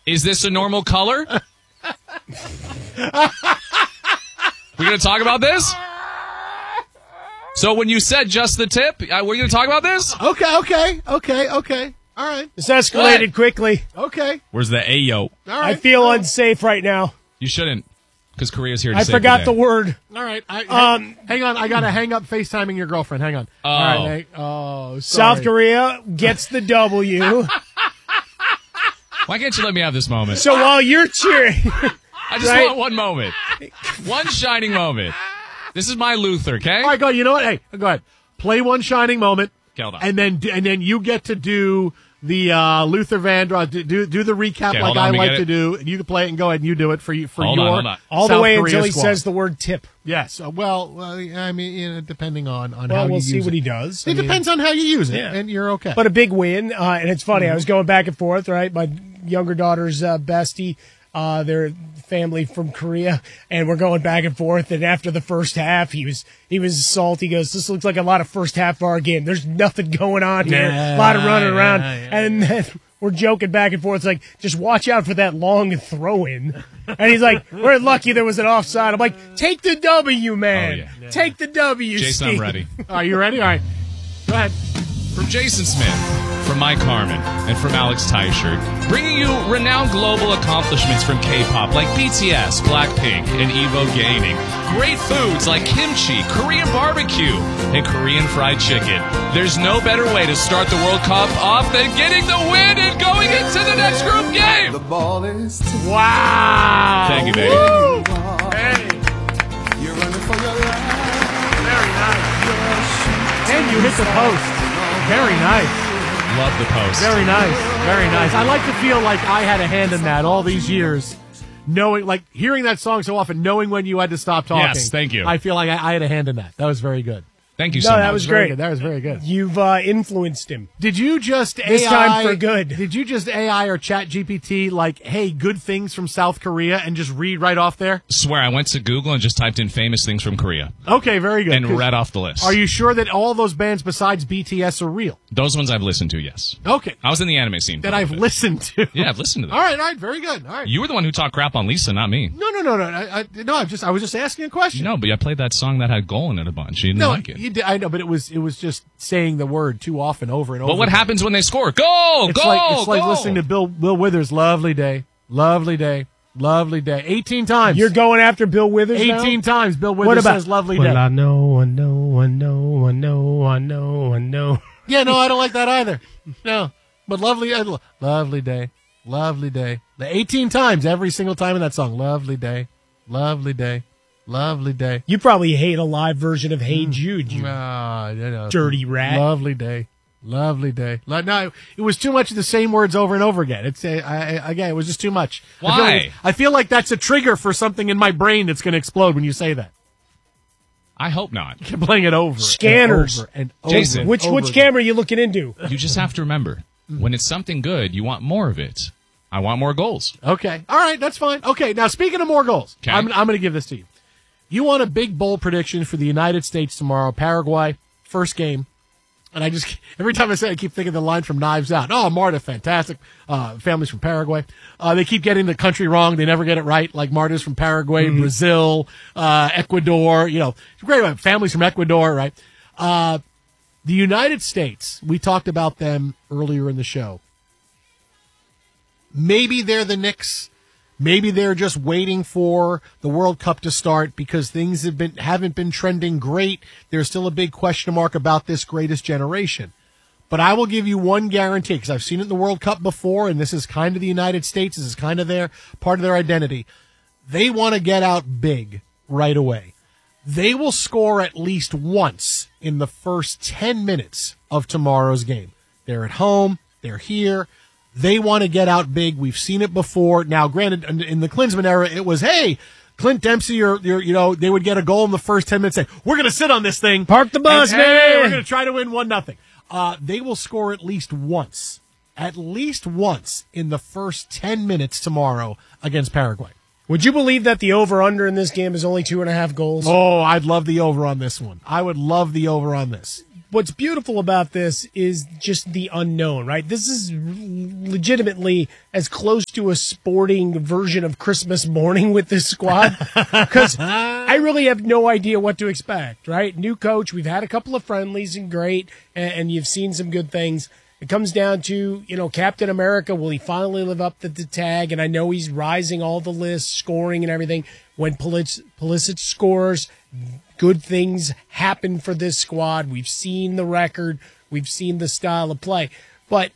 Is this a normal color? We going to talk about this? So when you said just the tip, we're going to talk about this? Okay. All right. This escalated quickly. Okay. Where's the Ayo? All right. I feel unsafe right now. You shouldn't, because Korea's here to I save forgot day. the word. All right. Hang on. I got to hang up FaceTiming your girlfriend. Hang on. Oh. All right. Sorry. South Korea gets the W. Why can't you let me have this moment? So while you're cheering, I just want one moment. One shining moment. This is my Luther, okay? All right, go ahead. You know what? Hey, go ahead. Play one shining moment. Okay, hold on. And then you get to do the Luther Vandross, do the recap Okay, like hold on, I let me like get to it. do. You can play it and go ahead and you do it for Hold your on. all South the way Korea until he squad. says the word tip. Yes. Well, I mean, depending on how Well, you we'll use see it. what he does. It depends on how you use it, Yeah. and you're okay. But a big win, and it's funny. I was going back and forth, right? My younger daughter's bestie, their family from Korea, and we're going back and forth. And after the first half, he was salty. He goes, "This looks like a lot of first half of our game. There's nothing going on here. A lot of running around." And then we're joking back and forth, like, just watch out for that long throw-in. And he's like, "We're lucky there was an offside." I'm like, "Take the W, man. Oh, yeah. Take the W, Jason, Steve." I'm ready. Are you ready? All right. Go ahead. From Jason Smith, from Mike Harmon, and from Alex Teichert, bringing you renowned global accomplishments from K-pop like BTS, Blackpink, and Evo Gaming. Great foods like kimchi, Korean barbecue, and Korean fried chicken. There's no better way to start the World Cup off than getting the win and going into the next group game. The ball is tipped. Wow. Thank you, baby. Woo. Hey. You're running for your life. Very nice. And you hit the post. Very nice. Love the post. Very nice. Very nice. I like to feel like I had a hand in that all these years. Knowing, like, hearing that song so often, knowing when you had to stop talking. Yes, thank you. I feel like I had a hand in that. That was very good. Thank you No, so much. that was Very great. good. That was very good. You've influenced him. Did you just This AI, time for good. Did you just AI or Chat GPT like, hey, good things from South Korea and just read right off there? Swear, I went to Google and just typed in famous things from Korea Okay, very good. and 'Cause read off the list. Are you sure that all those bands besides BTS are real? Those ones I've listened to, yes. Okay. I was in the anime scene. for That a I've bit. listened to. Yeah, I've listened to them. All right, very good. All right. You were the one who talked crap on Lisa, not me. No. I was just asking a question. No, but I played that song that had goal in it a bunch. You didn't No, like it. you did, I know, but it was just saying the word too often over and over. But what again. happens when they score? Goal! It's goal! like goal! listening to Bill Withers. Lovely day, lovely day, lovely day. 18 times. You're going after Bill Withers now? 18 times. Bill Withers What about says lovely well, day. I know. Yeah, no, I don't like that either. No, but lovely day, lovely day. The 18 times every single time in that song. Lovely day, lovely day, lovely day. You probably hate a live version of Hey Jude, you dirty rat. Lovely day. Lovely day. No, it was too much of the same words over and over again. Again, it was just too much. Why? I feel like that's a trigger for something in my brain that's going to explode when you say that. I hope not. Keep playing it over. Scanners. And over Jason. and Which over again. camera are you looking into? You just have to remember, when it's something good, you want more of it. I want more goals. Okay. All right. That's fine. Okay. Now, speaking of more goals, Okay. I'm going to give this to you. You want a big bowl prediction for the United States tomorrow, Paraguay, first game. And I just, every time I say it, I keep thinking the line from Knives Out. Oh, Marta, fantastic. Families from Paraguay. They keep getting the country wrong. They never get it right. Like Marta's from Paraguay, Brazil, Ecuador, great. Families from Ecuador, right? The United States, we talked about them earlier in the show. Maybe they're the Knicks. Maybe they're just waiting for the World Cup to start because things haven't been trending great. There's still a big question mark about this greatest generation. But I will give you one guarantee because I've seen it in the World Cup before, and this is kind of the United States. This is kind of part of their identity. They want to get out big right away. They will score at least once in the first 10 minutes of tomorrow's game. They're at home. They're here. They want to get out big. We've seen it before. Now, granted, in the Klinsmann era, it was, hey, Clint Dempsey, they would get a goal in the first 10 minutes. Say, we're going to sit on this thing. Park the bus, and, hey, man. we're going to try to win 1-0. They will score at least once in the first 10 minutes tomorrow against Paraguay. Would you believe that the over-under in this game is only 2.5 goals? Oh, I'd love the over on this one. I would love the over on this. what's beautiful about this is just the unknown, right? This is legitimately as close to a sporting version of Christmas morning with this squad, because I really have no idea what to expect, right? New coach, we've had a couple of friendlies and great, and you've seen some good things. It comes down to, Captain America, will he finally live up to the tag? And I know he's rising all the lists, scoring and everything. When Pulisic scores, good things happen for this squad. We've seen the record. We've seen the style of play. But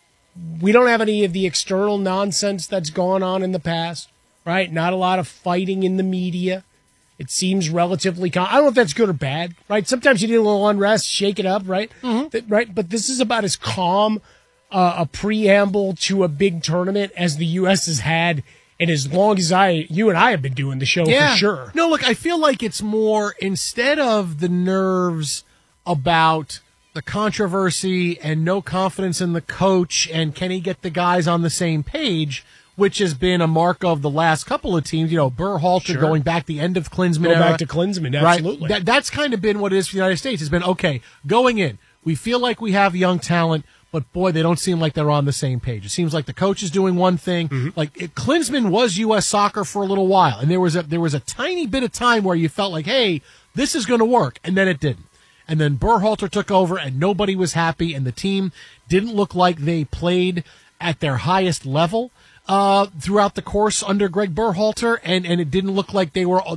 we don't have any of the external nonsense that's gone on in the past, right? Not a lot of fighting in the media. It seems relatively calm. I don't know if that's good or bad, right? Sometimes you need a little unrest, shake it up, right? Mm-hmm. Right? But this is about as calm a preamble to a big tournament as the U.S. has had, and as long as you and I have been doing the show for sure. No, look, I feel like it's more, instead of the nerves about the controversy and no confidence in the coach and can he get the guys on the same page, which has been a mark of the last couple of teams, Berhalter going back the end of Klinsmann. Go back to Klinsmann, absolutely. Right? That's kind of been what it is for the United States. It's been, okay, going in, we feel like we have young talent, but boy, they don't seem like they're on the same page. It seems like the coach is doing one thing. Mm-hmm. Klinsmann was U.S. soccer for a little while, and there was a tiny bit of time where you felt like, hey, this is going to work, and then it didn't. And then Berhalter took over, and nobody was happy, and the team didn't look like they played at their highest level throughout the course under Greg Berhalter, and it didn't look like they were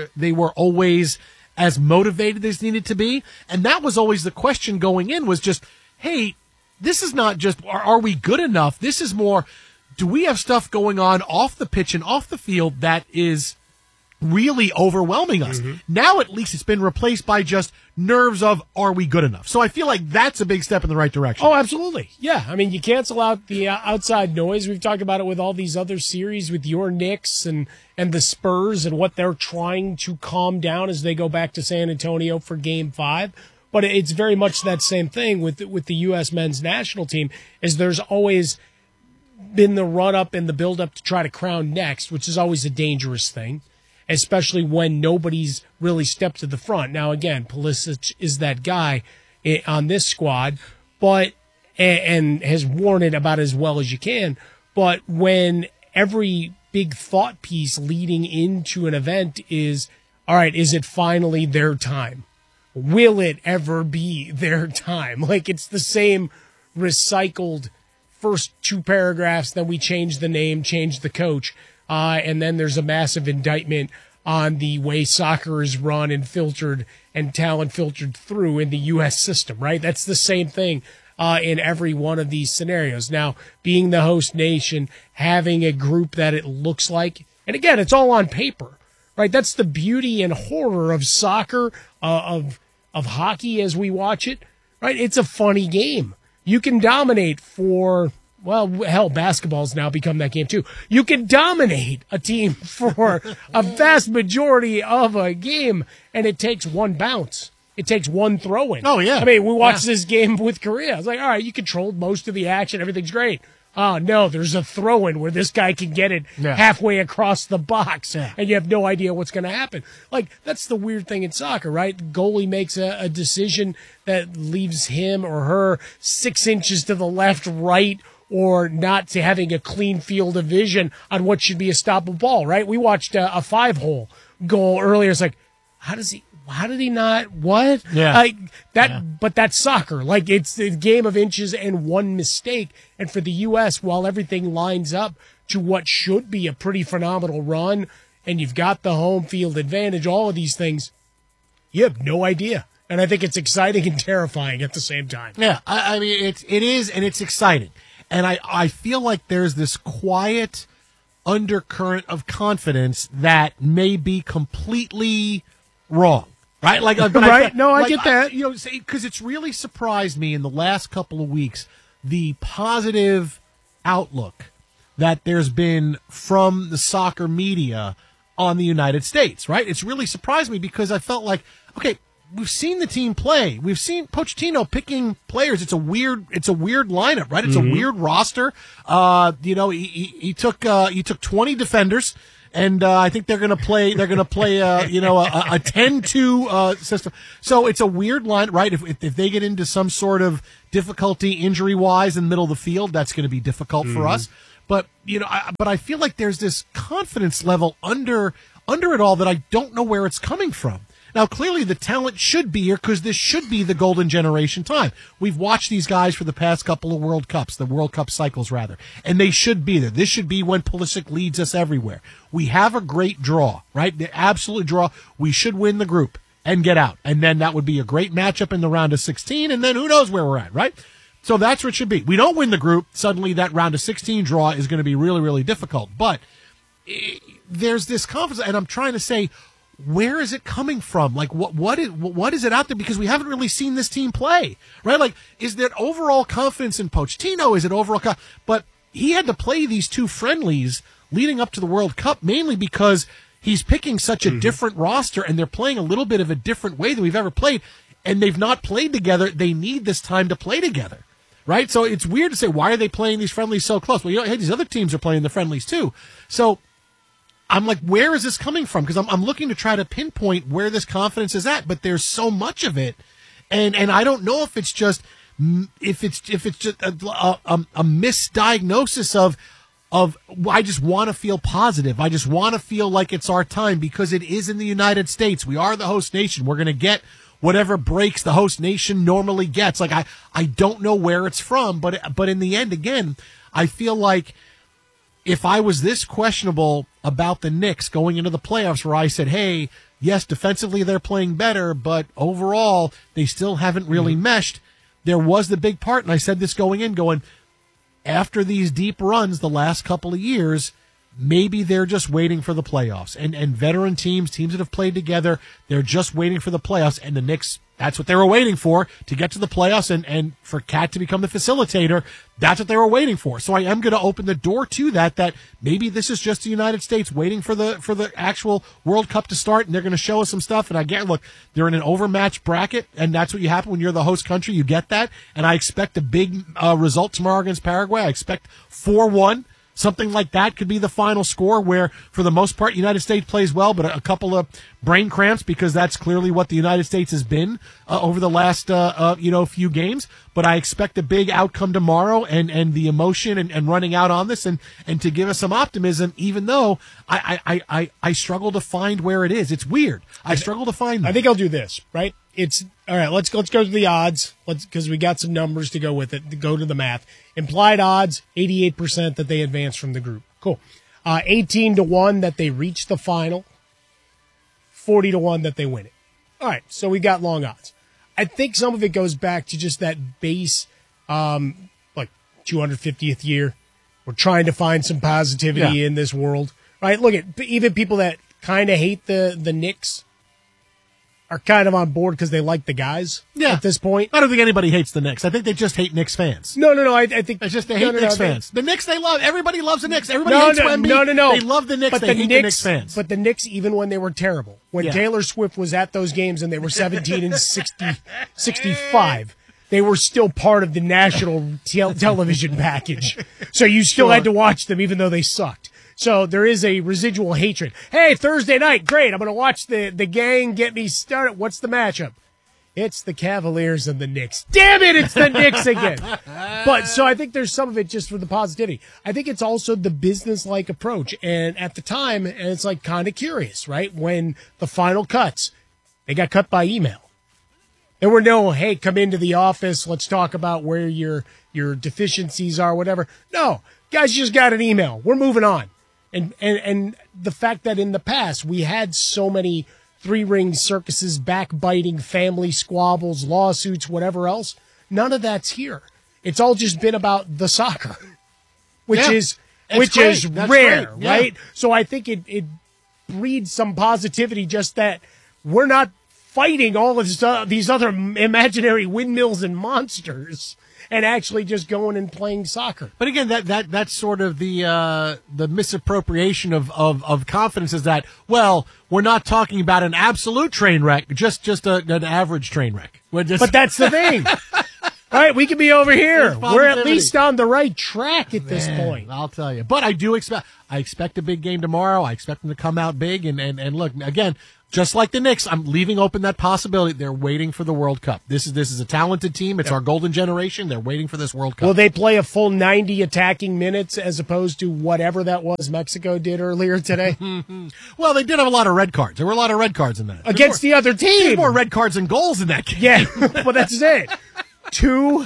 always as motivated as needed to be. And that was always the question going in, was just, hey, this is not just, are we good enough? This is more, do we have stuff going on off the pitch and off the field that is really overwhelming us? Mm-hmm. Now at least it's been replaced by just nerves of, are we good enough? So I feel like that's a big step in the right direction. Oh, absolutely. Yeah. I mean, you cancel out the outside noise. We've talked about it with all these other series with your Knicks and the Spurs and what they're trying to calm down as they go back to San Antonio for Game 5. But it's very much that same thing with the U.S. men's national team, is there's always been the run-up and the build-up to try to crown next, which is always a dangerous thing, especially when nobody's really stepped to the front. Now, again, Pulisic is that guy on this squad, but and has worn it about as well as you can. But when every big thought piece leading into an event is, all right, is it finally their time? Will it ever be their time? Like, it's the same recycled first two paragraphs, then we change the name, change the coach, and then there's a massive indictment on the way soccer is run and filtered and talent filtered through in the U.S. system, right? That's the same thing in every one of these scenarios. Now, being the host nation, having a group that it looks like, and again, it's all on paper, right? That's the beauty and horror of soccer, of hockey as we watch it, right? It's a funny game. You can dominate for, well, hell, basketball's now become that game too. You can dominate a team for a vast majority of a game, and it takes one bounce. It takes one throw-in. Oh, yeah. I mean, we watched this game with Korea. I was like, all right, you controlled most of the action. Everything's great. Oh, no, there's a throw-in where this guy can get it halfway across the box, and you have no idea what's going to happen. Like, that's the weird thing in soccer, right? The goalie makes a decision that leaves him or her 6 inches to the left, right, or not to having a clean field of vision on what should be a stoppable ball, right? We watched a 5-hole goal earlier. It's like, how did he not, what? Yeah. Like that, but that's soccer. Like, it's a game of inches and one mistake. And for the U.S., while everything lines up to what should be a pretty phenomenal run, and you've got the home field advantage, all of these things, you have no idea. And I think it's exciting and terrifying at the same time. Yeah, I mean, it is, and it's exciting. And I feel like there's this quiet undercurrent of confidence that may be completely wrong. Right? Like, right? I get that. Because it's really surprised me in the last couple of weeks, the positive outlook that there's been from the soccer media on the United States, right? It's really surprised me because I felt like, okay, we've seen the team play. We've seen Pochettino picking players. It's a weird lineup, right? It's a weird roster. He took 20 defenders. And I think they're going to play. They're going to play, a 10-2 system. So it's a weird line, right? If they get into some sort of difficulty injury wise in the middle of the field, that's going to be difficult for us. But I feel like there's this confidence level under it all that I don't know where it's coming from. Now, clearly the talent should be here because this should be the golden generation time. We've watched these guys for the past couple of World Cups, the World Cup cycles rather, and they should be there. This should be when Pulisic leads us everywhere. We have a great draw, right? The absolute draw. We should win the group and get out. And then that would be a great matchup in the round of 16, and then who knows where we're at, right? So that's what it should be. We don't win the group, suddenly that round of 16 draw is going to be really, really difficult. But there's this confidence, and I'm trying to say, where is it coming from? Like, what is it out there? Because we haven't really seen this team play, right? Like, is there overall confidence in Pochettino? Is it overall but he had to play these two friendlies leading up to the World Cup mainly because he's picking such a different roster and they're playing a little bit of a different way than we've ever played, and they've not played together. They need this time to play together, right? So it's weird to say, why are they playing these friendlies so close? Well, hey, these other teams are playing the friendlies too. So I'm like, where is this coming from? Because I'm looking to try to pinpoint where this confidence is at, but there's so much of it, and I don't know if it's just a misdiagnosis of I just want to feel positive. I just want to feel like it's our time because it is in the United States. We are the host nation. We're going to get whatever breaks the host nation normally gets. Like I don't know where it's from, but in the end, again, I feel like if I was this questionable about the Knicks going into the playoffs where I said, hey, yes, defensively they're playing better, but overall they still haven't really meshed, there was the big part, and I said this going after these deep runs the last couple of years, maybe they're just waiting for the playoffs. And veteran teams that have played together, they're just waiting for the playoffs, and the Knicks, that's what they were waiting for, to get to the playoffs and for Cat to become the facilitator. That's what they were waiting for. So I am going to open the door to that maybe this is just the United States waiting for the actual World Cup to start, and they're going to show us some stuff. And look, they're in an overmatched bracket, and that's what you happen when you're the host country. You get that. And I expect a big result tomorrow against Paraguay. I expect 4-1. Something like that could be the final score where, for the most part, United States plays well, but a couple of brain cramps because that's clearly what the United States has been over the last, few games. But I expect a big outcome tomorrow and the emotion and running out on this and to give us some optimism, even though I struggle to find where it is. It's weird. I struggle to find them. I think I'll do this, right? It's all right. Let's go to the odds. Because we got some numbers to go with it. To go to the math. Implied odds 88% that they advance from the group. Cool. 18-1 that they reach the final. 40-1 that they win it. All right. So we got long odds. I think some of it goes back to just that base, 250th year. We're trying to find some positivity in this world, right? Look at even people that kind of hate the Knicks are kind of on board because they like the guys at this point. I don't think anybody hates the Knicks. I think they just hate Knicks fans. No. I think it's just they hate Knicks fans. The Knicks they love. Everybody loves the Knicks. Everybody hates Wemby. No. They love the Knicks. But they hate the Knicks fans. But the Knicks, even when they were terrible, when Taylor Swift was at those games and they were 17-65, they were still part of the national television package. So you still had to watch them even though they sucked. So there is a residual hatred. Hey, Thursday night, great. I'm going to watch the gang get me started. What's the matchup? It's the Cavaliers and the Knicks. Damn it, it's the Knicks again. But so I think there's some of it just for the positivity. I think it's also the business-like approach. And at the time, and it's like kind of curious, right? When the final cuts, they got cut by email. There were no, hey, come into the office, let's talk about where your deficiencies are, whatever. No, guys just got an email. We're moving on. And the fact that in the past we had so many three-ring circuses, backbiting, family squabbles, lawsuits, whatever else, none of that's here. It's all just been about the soccer, which is rare, right? So I think it breeds some positivity, just that we're not fighting all of these other imaginary windmills and monsters. and actually just going and playing soccer. But again, that's sort of the misappropriation of confidence is that, well, we're not talking about an absolute train wreck, just an average train wreck. But that's the thing. All right, we could be over here. We're at positivity. least on the right track at this point. I'll tell you. But I expect a big game tomorrow. I expect them to come out big. And look, again, just like the Knicks, I'm leaving open that possibility. They're waiting for the World Cup. This is a talented team. It's our golden generation. They're waiting for this World Cup. Will they play a full 90 attacking minutes as opposed to whatever that was Mexico did earlier today? Well, they did have a lot of red cards. There were a lot of red cards in that. Against the other team. There's more red cards than goals in that game. Yeah, well, that's it. Two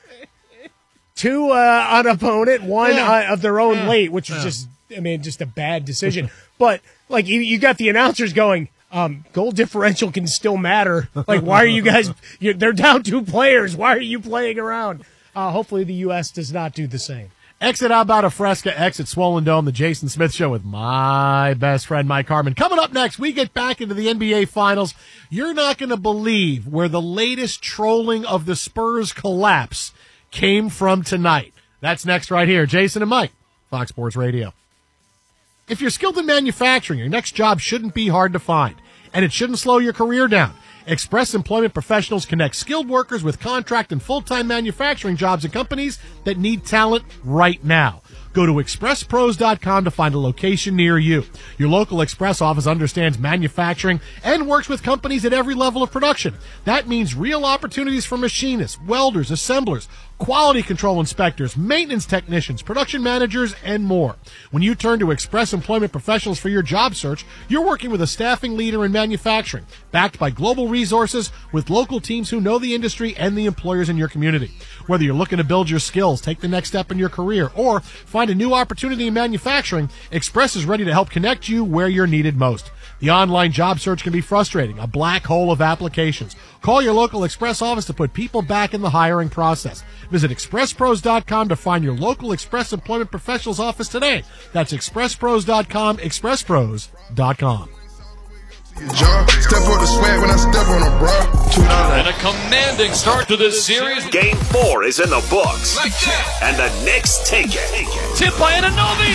on opponent, one of their own late, which was just a bad decision. But like you got the announcers going, goal differential can still matter. Like, why are you guys? They're down 2 players. Why are you playing around? Hopefully, the U.S. does not do the same. Exit How About a Fresca, exit Swollen Dome, the Jason Smith Show with my best friend, Mike Harmon. Coming up next, we get back into the NBA Finals. You're not going to believe where the latest trolling of the Spurs collapse came from tonight. That's next right here. Jason and Mike, Fox Sports Radio. If you're skilled in manufacturing, your next job shouldn't be hard to find, and it shouldn't slow your career down. Express Employment Professionals connect skilled workers with contract and full-time manufacturing jobs and companies that need talent right now. Go to expresspros.com to find a location near you. Your local Express office understands manufacturing and works with companies at every level of production. That means real opportunities for machinists, welders, assemblers, quality control inspectors, maintenance technicians, production managers, and more. When you turn to Express Employment Professionals for your job search, you're working with a staffing leader in manufacturing, backed by global resources with local teams who know the industry and the employers in your community. Whether you're looking to build your skills, take the next step in your career, or find a new opportunity in manufacturing, Express is ready to help connect you where you're needed most. The online job search can be frustrating, a black hole of applications. Call your local Express office to put people back in the hiring process. Visit expresspros.com to find your local Express Employment Professionals office today. That's expresspros.com, expresspros.com. Step on the swag when I step on a bra. And a commanding start to this series. Game 4 is in the books. And the Knicks take it. Tip by Anunoby.